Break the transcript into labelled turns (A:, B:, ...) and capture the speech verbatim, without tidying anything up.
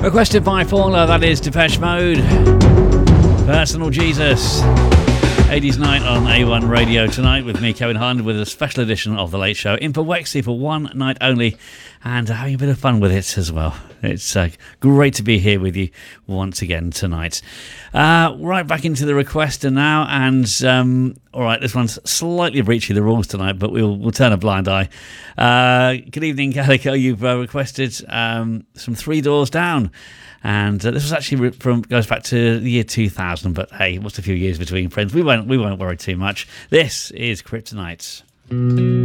A: Requested by Paula, that is Depeche Mode. Personal Jesus. eighties Night on A one Radio tonight with me, Kevin Hunt, with a special edition of The Late Show in Powexley for one night only, and having a bit of fun with it as well. It's uh, great to be here with you once again tonight. Uh, right back into the requester now, and um, all right, this one's slightly breaching the rules tonight, but we'll we'll turn a blind eye. Uh, good evening, Calico. You've uh, requested um, some Three Doors Down. And uh, this was actually from goes back to the year two thousand, but hey, what's a few years between friends? We won't we won't worry too much. This is Kryptonite.